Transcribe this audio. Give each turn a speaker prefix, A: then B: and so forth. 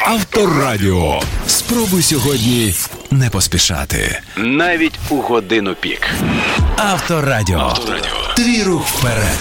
A: Авторадіо. Спробуй сьогодні не поспішати.
B: Навіть у годину пік.
A: Авторадіо. Твій рух вперед.